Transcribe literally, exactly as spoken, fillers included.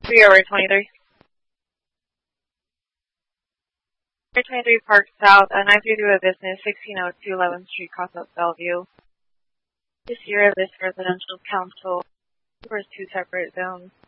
three over twenty-three. twenty-three Park South, uh, nine three three Business, sixteen oh two eleventh Street, Crossroads, Bellevue. This year, this residential council covers two separate zones.